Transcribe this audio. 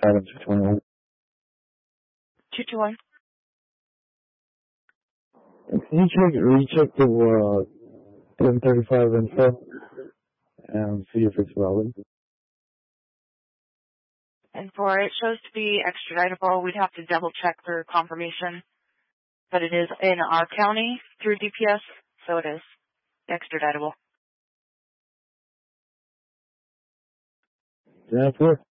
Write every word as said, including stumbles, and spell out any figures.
five and two twenty-one. two two one. Can you check, recheck the uh, ten thirty-five info and see if it's valid? And for it shows to be extraditable, we'd have to double check for confirmation. But it is in our county through D P S, so it is extraditable. Yeah, four.